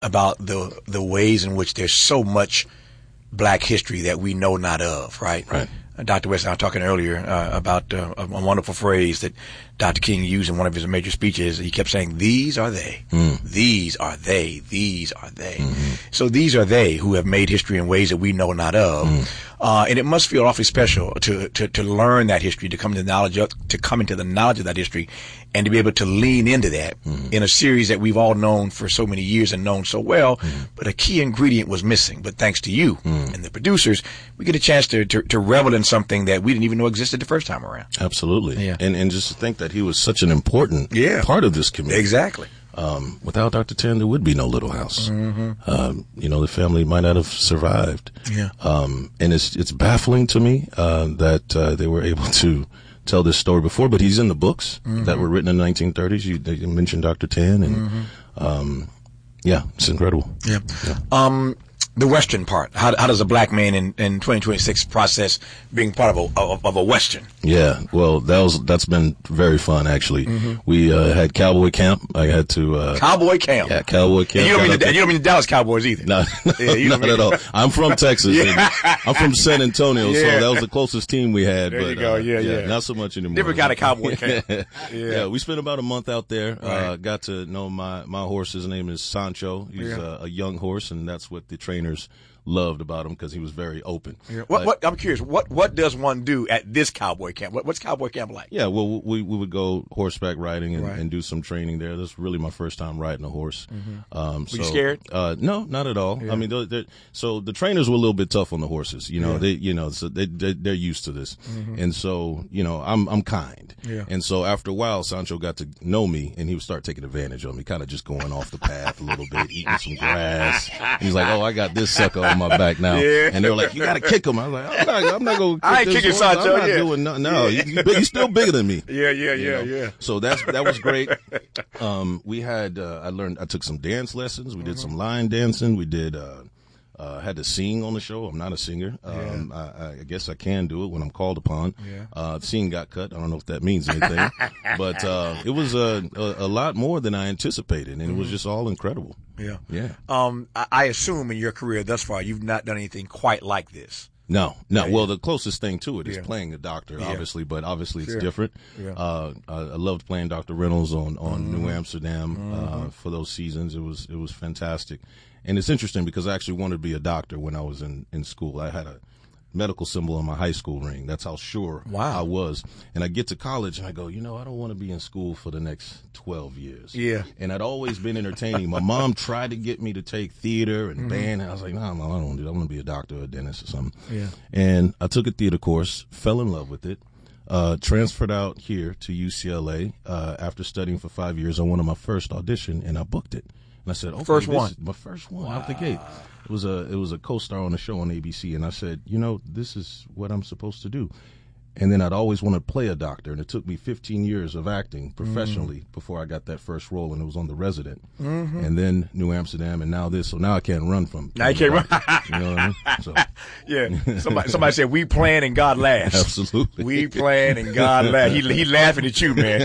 about the ways in which there's so much black history that we know not of, right? Right. Dr. West and I were talking earlier about a wonderful phrase that Dr. King used in one of his major speeches. He kept saying, "These are they. These are they. These are they." Mm-hmm. So these are they who have made history in ways that we know not of. And it must feel awfully special to learn that history, to come into the knowledge of that history, and to be able to lean into that in a series that we've all known for so many years and known so well. But a key ingredient was missing. But thanks to you and the producers, we get a chance to revel in something that we didn't even know existed the first time around. Absolutely. Yeah. And just to think that he was such an important part of this community. Exactly. Without Dr. Tan, there would be no Little House. The family might not have survived. Yeah. And it's baffling to me that they were able to tell this story before, but he's in the books that were written in the 1930s. You mentioned Dr. Tan, and it's incredible. Yeah. The Western part. How does a black man in 2026 process being part of a Western? Yeah, well, that's been very fun, actually. We had Cowboy Camp. I had to Cowboy Camp. Yeah, Cowboy Camp. And you don't mean the Dallas Cowboys either. No, not at all. I'm from Texas. I'm from San Antonio, so that was the closest team we had. There you go. Yeah. Not so much anymore. Different kind of Cowboy Camp. Yeah, we spent about a month out there. Got to know my horse. His name is Sancho. He's a young horse, and that's what the trainers loved about him, because he was very open. Yeah. I'm curious. What does one do at this Cowboy Camp? What's Cowboy Camp like? Yeah, well, we would go horseback riding and do some training there. This was really my first time riding a horse. Were you scared? No, not at all. Yeah. I mean, so the trainers were a little bit tough on the horses. They're used to this, and so I'm kind. Yeah. And so after a while, Sancho got to know me, and he would start taking advantage of me, kind of just going off the path a little bit, eating some grass. And he's like, "Oh, I got this sucker on my back now." Yeah. And they were like, "You got to kick him." I was like, I'm not going to kick I ain't this kicking horse. Sancho. I'm not doing nothing. No, you're still bigger than me. Yeah. So that was great. We had, I took some dance lessons. We did some line dancing. We did, had to sing on the show. I'm not a singer. I guess I can do it when I'm called upon. Yeah. The scene got cut. I don't know if that means anything, but it was a lot more than I anticipated, and it was just all incredible. Yeah. I assume in your career thus far, you've not done anything quite like this. No. Well, the closest thing to it is playing a doctor, obviously, but obviously it's different. Yeah. I loved playing Dr. Reynolds on New Amsterdam for those seasons. It was fantastic. And it's interesting because I actually wanted to be a doctor when I was in school. I had a medical symbol on my high school ring. That's how sure I was. And I get to college and I go, I don't want to be in school for the next 12 years. Yeah. And I'd always been entertaining. My mom tried to get me to take theater and band. And I was like, no, I don't want to do that. I want to be a doctor or a dentist or something. Yeah. And I took a theater course, fell in love with it, transferred out here to UCLA after studying for 5 years. I went on my first audition and I booked it. And I said, okay, my first one out the gate. It was a co-star on the show on ABC, and I said, this is what I'm supposed to do. And then I'd always want to play a doctor, and it took me 15 years of acting professionally before I got that first role, and it was on The Resident. And then New Amsterdam, and now this, so now I can't run from. Now you can't run. You know what I mean? So. Yeah. Somebody said, we plan and God laughs. Absolutely. We plan and God laughs. He laughing at you, man.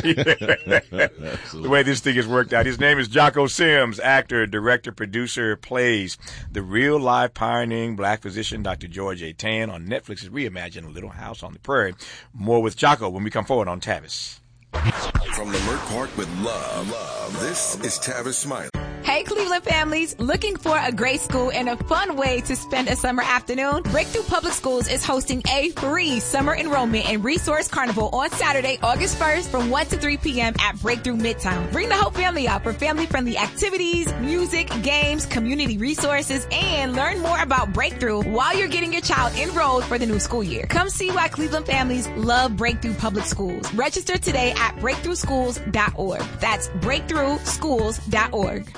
The way this thing has worked out. His name is Jocko Sims, actor, director, producer, plays the real life pioneering black physician, Dr. George A. Tan, on Netflix's reimagined Little House on the Prairie. More with Jocko when we come forward on Tavis. From Leimert Park with love, this is Tavis Smiley. Hey, Cleveland families, looking for a great school and a fun way to spend a summer afternoon? Breakthrough Public Schools is hosting a free summer enrollment and resource carnival on Saturday, August 1st from 1 to 3 p.m. at Breakthrough Midtown. Bring the whole family out for family-friendly activities, music, games, community resources, and learn more about Breakthrough while you're getting your child enrolled for the new school year. Come see why Cleveland families love Breakthrough Public Schools. Register today at breakthroughschools.org. That's breakthroughschools.org.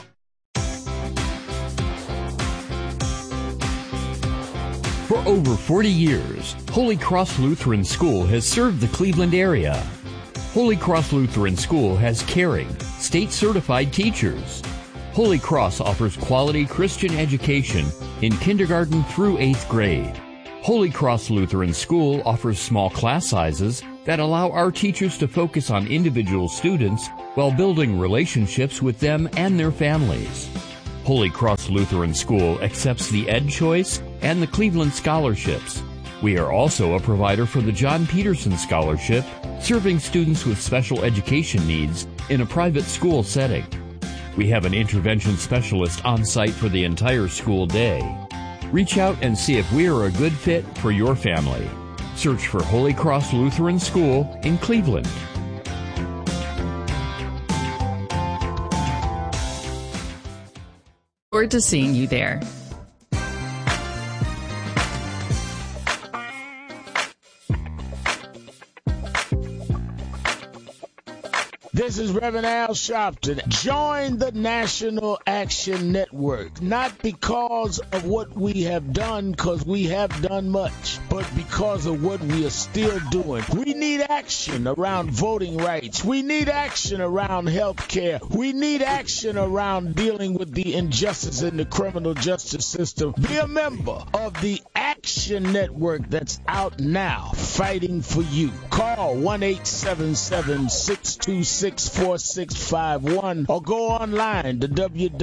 For over 40 years, Holy Cross Lutheran School has served the Cleveland area. Holy Cross Lutheran School has caring, state-certified teachers. Holy Cross offers quality Christian education in kindergarten through 8th grade. Holy Cross Lutheran School offers small class sizes that allow our teachers to focus on individual students while building relationships with them and their families. Holy Cross Lutheran School accepts the Ed Choice and the Cleveland Scholarships. We are also a provider for the John Peterson Scholarship, serving students with special education needs in a private school setting. We have an intervention specialist on site for the entire school day. Reach out and see if we are a good fit for your family. Search for Holy Cross Lutheran School in Cleveland. Forward to seeing you there. This is Reverend Al Sharpton. Join the National Action Network, not because of what we have done, because we have done much, but because of what we are still doing. We need action around voting rights. We need action around health care. We need action around dealing with the injustice in the criminal justice system. Be a member of the Action Network that's out now, fighting for you. Call 1-877-626-4651 or go online to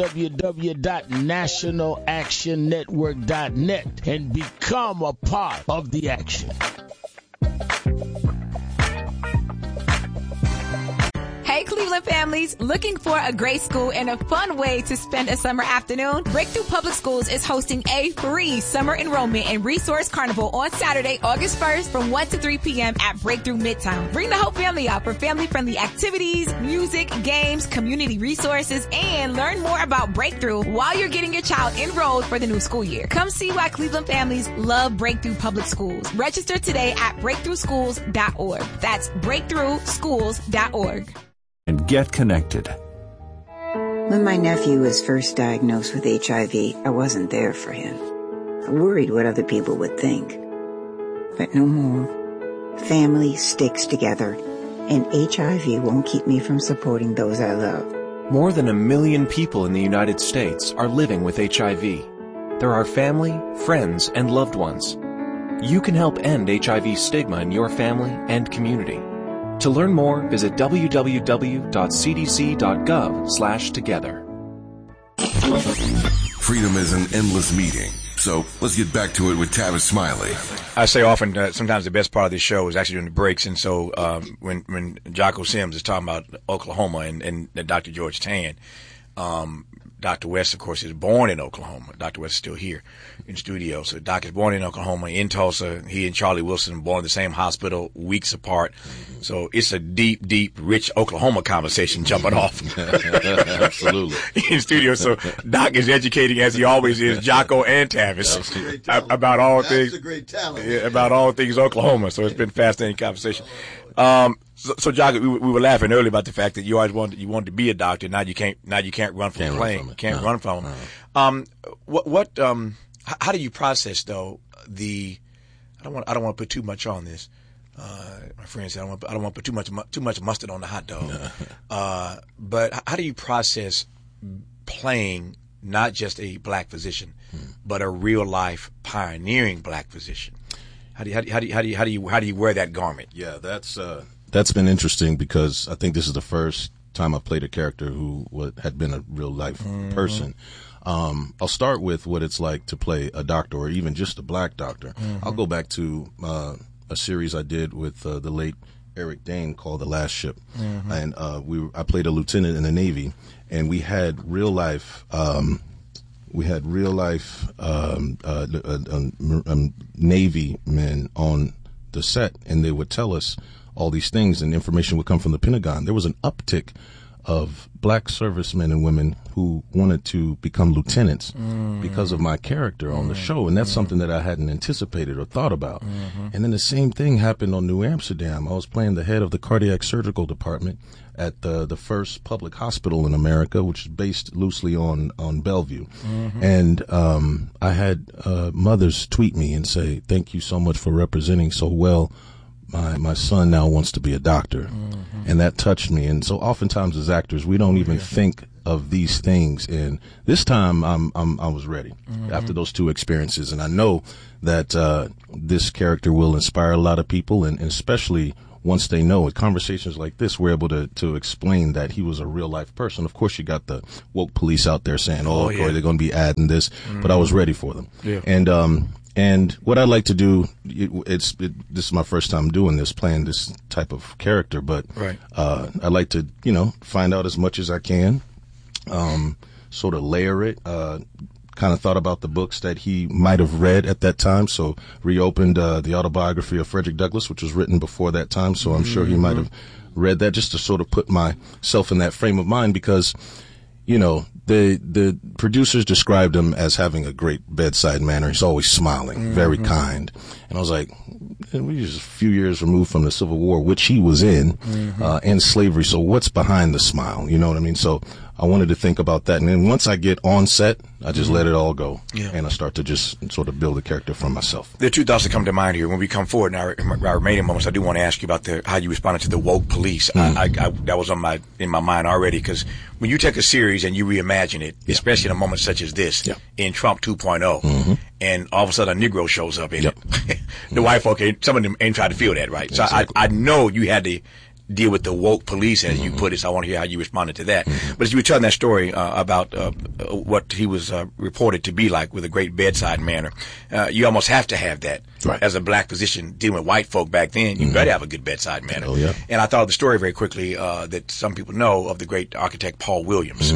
www.nationalactionnetwork.net and become a part of the action. Hey, Cleveland families, looking for a great school and a fun way to spend a summer afternoon? Breakthrough Public Schools is hosting a free summer enrollment and resource carnival on Saturday, August 1st from 1 to 3 p.m. at Breakthrough Midtown. Bring the whole family out for family-friendly activities, music, games, community resources, and learn more about Breakthrough while you're getting your child enrolled for the new school year. Come see why Cleveland families love Breakthrough Public Schools. Register today at breakthroughschools.org. That's breakthroughschools.org. And get connected. When my nephew was first diagnosed with HIV, I wasn't there for him. I worried what other people would think. But no more. Family sticks together, and HIV won't keep me from supporting those I love. More than 1 million people in the United States are living with HIV. There are family, friends, and loved ones. You can help end HIV stigma in your family and community. To learn more, visit www.cdc.gov/together. Freedom is an endless meeting. So let's get back to it with Tavis Smiley. I say often sometimes the best part of this show is actually during the breaks. And so when Jocko Sims is talking about Oklahoma and Dr. George Tan, Dr. West, of course, is born in Oklahoma. Dr. West is still here in studio. So Doc is born in Oklahoma, in Tulsa. He and Charlie Wilson born in the same hospital, weeks apart. So it's a deep, deep, rich Oklahoma conversation jumping off. Absolutely. In studio. So Doc is educating, as he always is, Jocko and Tavis about all things. That's a great talent. Yeah, about all things Oklahoma. So it's been a fascinating conversation. So Jocko, we were laughing earlier about the fact that you always wanted to be a doctor. Now you can't run from the plane. Can't run from it. How do you process though I don't want to put too much on this. My friend said I don't want to put too much mustard on the hot dog. But how do you process playing not just a black physician, but a real life pioneering black physician? How do you wear that garment? Yeah, that's been interesting because I think this is the first time I've played a character who had been a real life person. I'll start with what it's like to play a doctor or even just a black doctor. I'll go back to a series I did with the late Eric Dane called The Last Ship. And I played a lieutenant in the Navy, and we had real life Navy men on the set, and they would tell us all these things, and information would come from the Pentagon. There was an uptick of black servicemen and women who wanted to become lieutenants because of my character on the show, and that's something that I hadn't anticipated or thought about. And then the same thing happened on New Amsterdam. I was playing the head of the cardiac surgical department at the first public hospital in America, which is based loosely on Bellevue. And I had mothers tweet me and say, "Thank you so much for representing so well. My son now wants to be a doctor." And that touched me. And so oftentimes as actors, we don't even think of these things. And this time I was ready after those two experiences. And I know that this character will inspire a lot of people, and especially once they know it, conversations like this, we're able to explain that he was a real life person. Of course, you got the woke police out there saying, Corey, they're going to be adding this, but I was ready for them. Yeah. And what I like to do, this is my first time doing this, playing this type of character, but I like to, find out as much as I can, sort of layer it, kind of thought about the books that he might have read at that time. So reopened the autobiography of Frederick Douglass, which was written before that time. So I'm sure he might have read that, just to sort of put myself in that frame of mind, because, the producers described him as having a great bedside manner. He's always smiling, very kind. And I was like, we're just a few years removed from the Civil War, which he was in, and slavery. So what's behind the smile? You know what I mean? So I wanted to think about that. And then once I get on set, I just let it all go. Yeah. And I start to just sort of build a character from myself. There are two thoughts that come to mind here. When we come forward in our remaining moments, I do want to ask you about how you responded to the woke police. That was in my mind already, because when you take a series and you reimagine it, especially in a moment such as this, in Trump 2.0, and all of a sudden a Negro shows up in it, the white folk, some of them ain't trying to feel that, right? Exactly. So I know you had to deal with the woke police, as you put it, so I want to hear how you responded to that. But as you were telling that story about what he was reported to be like, with a great bedside manner, you almost have to have that as a black physician dealing with white folk back then. You better have a good bedside manner. Oh, yeah. And I thought of the story very quickly that some people know of the great architect Paul Williams.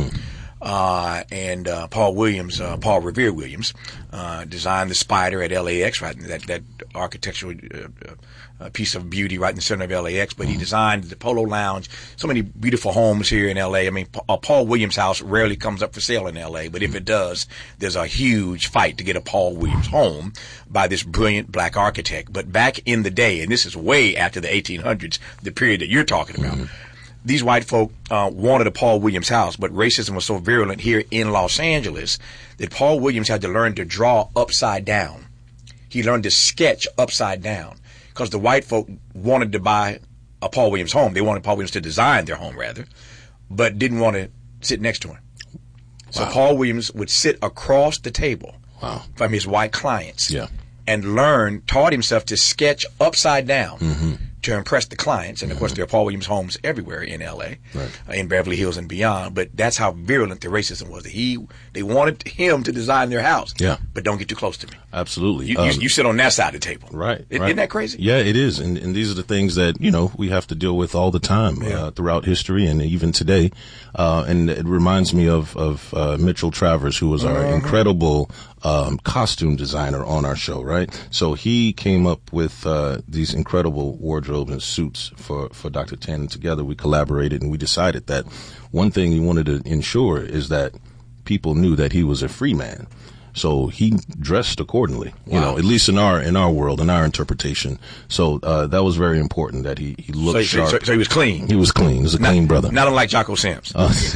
And Paul Revere Williams designed the Spider at LAX, right? That architectural piece of beauty right in the center of LAX. But he designed the Polo Lounge, so many beautiful homes here in LA. I mean, Paul Williams' house rarely comes up for sale in LA, but if it does, there's a huge fight to get a Paul Williams home by this brilliant black architect. But back in the day, and this is way after the 1800s, the period that you're talking about, these white folk wanted a Paul Williams house, but racism was so virulent here in Los Angeles that Paul Williams had to learn to draw upside down. He learned to sketch upside down, because the white folk wanted to buy a Paul Williams home. They wanted Paul Williams to design their home, rather, but didn't want to sit next to him. So Paul Williams would sit across the table from his white clients and taught himself to sketch upside down to impress the clients. And of course, there are Paul Williams homes everywhere in LA, in Beverly Hills and beyond. But that's how virulent the racism was. They wanted him to design their house, but don't get too close to me. Absolutely. You sit on that side of the table. Right. Isn't that crazy? Yeah, it is. And these are the things that, we have to deal with all the time throughout history and even today. And it reminds me of Mitchell Travers, who was our incredible costume designer on our show, right? So he came up with these incredible wardrobes and suits for Dr. Tan. And together we collaborated, and we decided that one thing he wanted to ensure is that people knew that he was a free man. So he dressed accordingly, at least in our world, in our interpretation. So that was very important, that he looked sharp. So he was clean. He was clean. He was a clean brother. Not unlike Jocko Sims.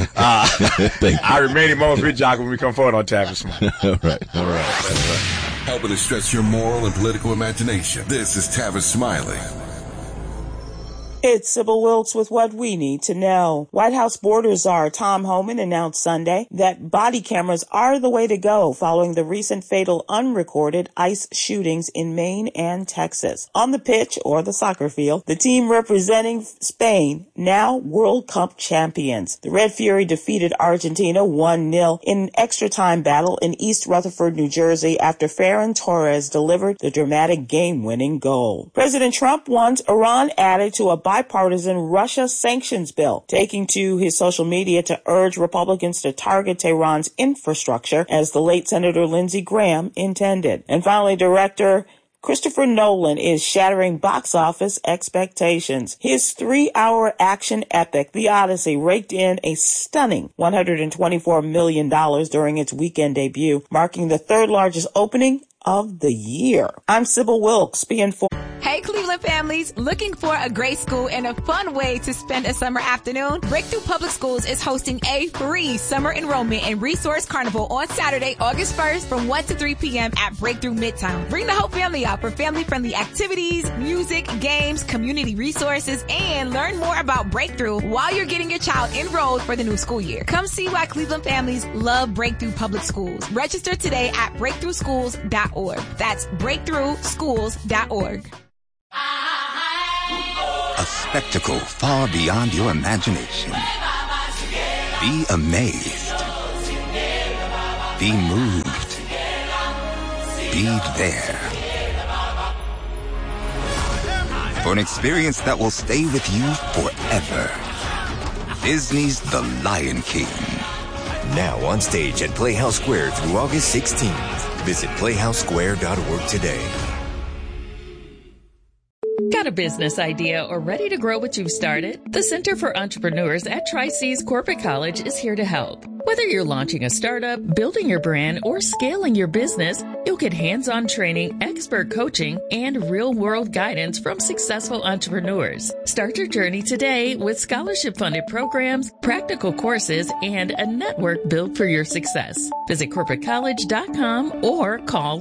I remaining moments with Jocko when we come forward on Tavis Smile. All right. Helping to stretch your moral and political imagination. This is Tavis Smiley. It's Sybil Wilkes with what we need to know. White House border czar Tom Homan announced Sunday that body cameras are the way to go following the recent fatal unrecorded ICE shootings in Maine and Texas. On the pitch, or the soccer field, the team representing Spain, now World Cup champions. The Red Fury defeated Argentina 1-0 in an extra-time battle in East Rutherford, New Jersey, after Ferran Torres delivered the dramatic game-winning goal. President Trump wants Iran added to a bipartisan Russia sanctions bill, taking to his social media to urge Republicans to target Tehran's infrastructure, as the late Senator Lindsey Graham intended. And finally, director Christopher Nolan is shattering box office expectations. His 3-hour action epic, The Odyssey, raked in a stunning $124 million during its weekend debut, marking the third largest opening of the year. I'm Sybil Wilkes, BN4. Hey, Cleveland families, looking for a great school and a fun way to spend a summer afternoon? Breakthrough Public Schools is hosting a free summer enrollment and resource carnival on Saturday, August 1st from 1 to 3 p.m. at Breakthrough Midtown. Bring the whole family out for family-friendly activities, music, games, community resources, and learn more about Breakthrough while you're getting your child enrolled for the new school year. Come see why Cleveland families love Breakthrough Public Schools. Register today at breakthroughschools.org. That's breakthroughschools.org. A spectacle far beyond your imagination. Be amazed. Be moved. Be there. For an experience that will stay with you forever. Disney's The Lion King. Now on stage at Playhouse Square through August 16th. Visit playhousesquare.org today. Got a business idea or ready to grow what you've started? The Center for Entrepreneurs at Tri-C's Corporate College is here to help. Whether you're launching a startup, building your brand, or scaling your business, you'll get hands-on training, expert coaching, and real-world guidance from successful entrepreneurs. Start your journey today with scholarship-funded programs, practical courses, and a network built for your success. Visit corporatecollege.com or call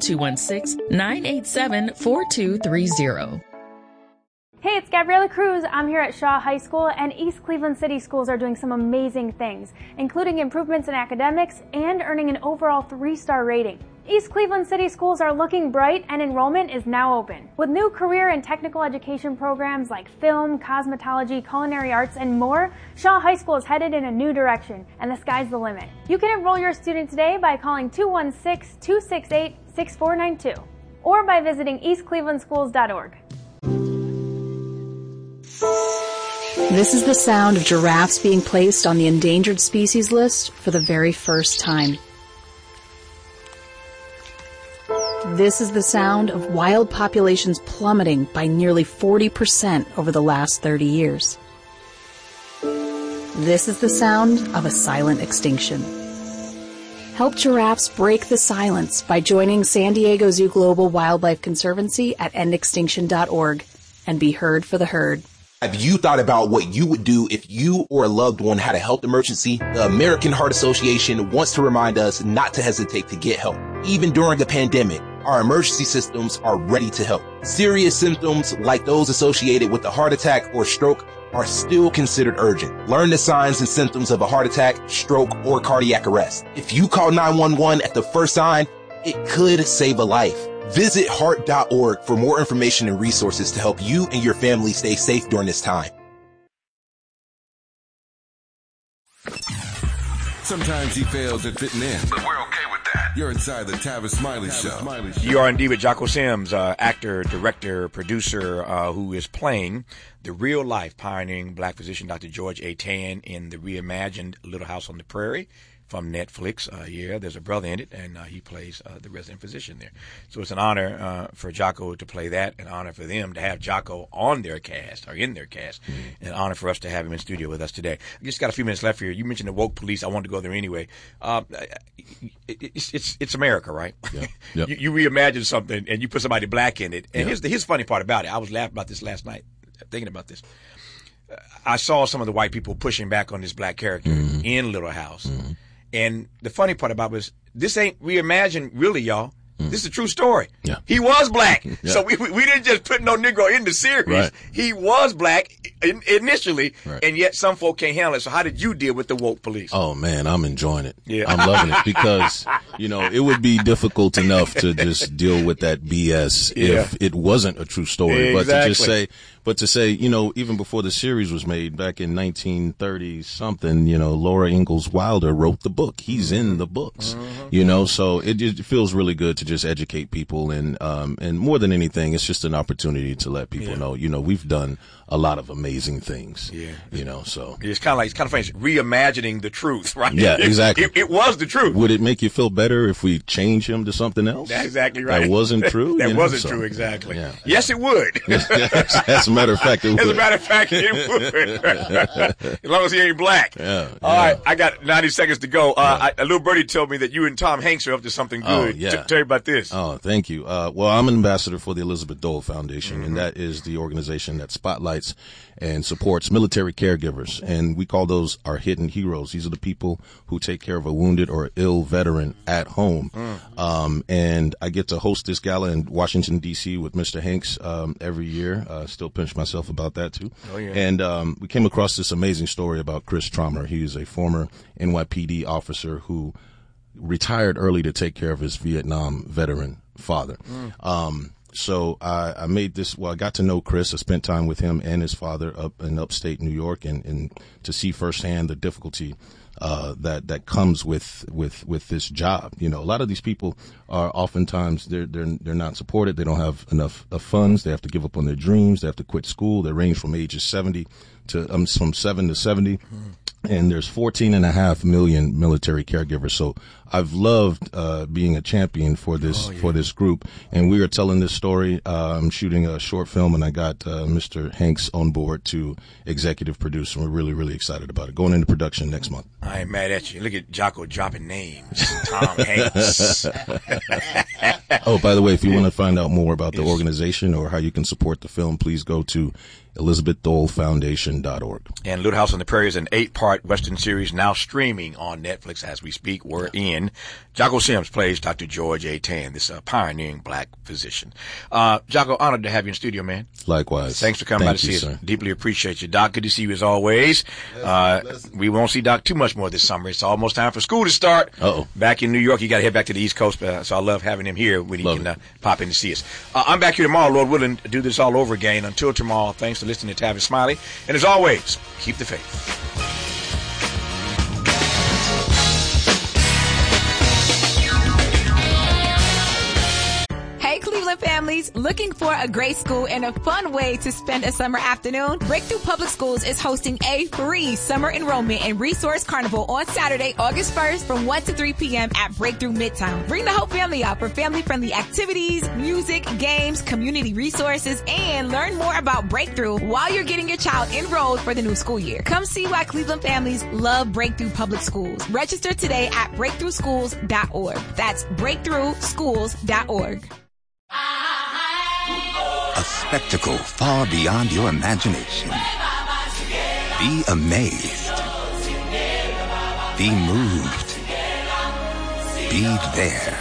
216-987-4230. Hey, it's Gabriela Cruz. I'm here at Shaw High School, and East Cleveland City Schools are doing some amazing things, including improvements in academics and earning an overall 3-star rating. East Cleveland City Schools are looking bright, and enrollment is now open. With new career and technical education programs like film, cosmetology, culinary arts, and more, Shaw High School is headed in a new direction, and the sky's the limit. You can enroll your student today by calling 216-268-6492 or by visiting eastclevelandschools.org. This is the sound of giraffes being placed on the endangered species list for the very first time. This is the sound of wild populations plummeting by nearly 40% over the last 30 years. This is the sound of a silent extinction. Help giraffes break the silence by joining San Diego Zoo Global Wildlife Conservancy at endextinction.org and be heard for the herd. Have you thought about what you would do if you or a loved one had a health emergency? The American Heart Association wants to remind us not to hesitate to get help. Even during a pandemic, our emergency systems are ready to help. Serious symptoms like those associated with a heart attack or stroke are still considered urgent. Learn the signs and symptoms of a heart attack, stroke, or cardiac arrest. If you call 911 at the first sign, it could save a life. Visit heart.org for more information and resources to help you and your family stay safe during this time. Sometimes he fails at fitting in, but we're okay with that. You're inside the Tavis Smiley Show. You are indeed with Jocko Sims, actor, director, producer, who is playing the real-life pioneering black physician Dr. George A. Tan in the reimagined Little House on the Prairie from Netflix. There's a brother in it, and he plays the resident physician there. So it's an honor for Jocko to play that, an honor for them to have Jocko on their cast, or in their cast, and an honor for us to have him in studio with us today. I just got a few minutes left here. You mentioned the woke police. I wanted to go there anyway. It's America, right? Yeah. Yep. you reimagine something, and you put somebody black in it. And here's the funny part about it. I was laughing about this last night, thinking about this. I saw some of the white people pushing back on this black character in Little House. And the funny part about it was, this ain't reimagined really, y'all. This is a true story. Yeah. He was black. Yeah. So we didn't just put no Negro in the series. Right. He was black initially, and yet some folk can't handle it. So how did you deal with the woke police? Oh, man, I'm enjoying it. Yeah. I'm loving it because, it would be difficult enough to just deal with that BS if it wasn't a true story. Exactly. But to say, even before the series was made back in 1930 something, Laura Ingalls Wilder wrote the book. He's in the books, so it feels really good to just educate people. And more than anything, it's just an opportunity to let people know, we've done a lot of amazing things, so. It's kind of funny, reimagining the truth, right? Yeah, exactly. It was the truth. Would it make you feel better if we change him to something else? That's exactly right. That wasn't true? That wasn't true, exactly. Yeah. Yes, it would. As a matter of fact, it would. As a matter of fact, it would. As long as he ain't black. Yeah. All right, I got 90 seconds to go. A little birdie told me that you and Tom Hanks are up to something good. Tell you about this. Oh, thank you. Well, I'm an ambassador for the Elizabeth Dole Foundation, and that is the organization that spotlights and supports military caregivers. And we call those our hidden heroes. These are the people who take care of a wounded or ill veteran at home. And I get to host this gala in Washington, D.C. with Mr. Hanks every year. Still pinch myself about that, too. Oh, yeah. And we came across this amazing story about Chris Traumer. He is a former NYPD officer who retired early to take care of his Vietnam veteran father. So I made this. Well, I got to know Chris. I spent time with him and his father up in upstate New York, and to see firsthand the difficulty that comes with this job. You know, a lot of these people are oftentimes they're not supported. They don't have enough funds. They have to give up on their dreams. They have to quit school. They range from ages 70 to from 7 to 70. And there's 14.5 million military caregivers. So I've loved being a champion for this for this group. And we are telling this story. I'm shooting a short film, and I got Mr. Hanks on board to executive produce. And we're really, really excited about it. Going into production next month. I ain't mad at you. Look at Jocko dropping names. Tom Hanks. Oh, by the way, if you want to find out more about the organization or how you can support the film, please go to ElizabethDoleFoundation.org. And Little House on the Prairie is an 8-part Western series now streaming on Netflix as we speak. We're in. Jocko Sims plays Dr. George A. Tan, this pioneering black physician. Jocko, honored to have you in studio, man. Likewise. Thanks for coming by to see us. Deeply appreciate you. Doc, good to see you as always. We won't see Doc too much more this summer. It's almost time for school to start. Uh-oh. Back in New York, you got to head back to the East Coast, so I love having him here when he can pop in to see us. I'm back here tomorrow, Lord willing, to do this all over again. Until tomorrow, thanks for listening to Tavis Smiley. And as always, keep the faith. Hey, Cleveland families, looking for a great school and a fun way to spend a summer afternoon? Breakthrough Public Schools is hosting a free summer enrollment and resource carnival on Saturday, August 1st from 1 to 3 p.m. at Breakthrough Midtown. Bring the whole family out for family-friendly activities, music, games, community resources, and learn more about Breakthrough while you're getting your child enrolled for the new school year. Come see why Cleveland families love Breakthrough Public Schools. Register today at breakthroughschools.org. That's breakthroughschools.org. A spectacle far beyond your imagination. Be amazed. Be moved. Be there.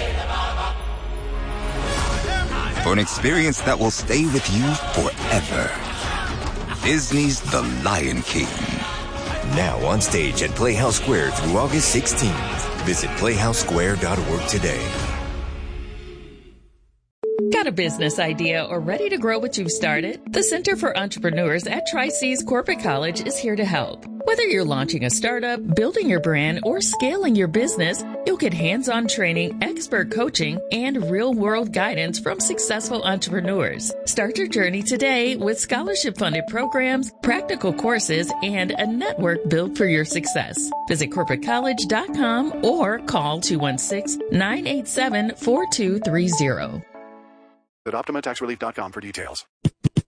For an experience that will stay with you forever. Disney's The Lion King. Now on stage at Playhouse Square through August 16th. Visit PlayhouseSquare.org today. Got a business idea or ready to grow what you've started? The Center for Entrepreneurs at Tri-C's Corporate College is here to help. Whether you're launching a startup, building your brand, or scaling your business, you'll get hands-on training, expert coaching, and real-world guidance from successful entrepreneurs. Start your journey today with scholarship-funded programs, practical courses, and a network built for your success. Visit corporatecollege.com or call 216-987-4230. At OptimaTaxRelief.com for details.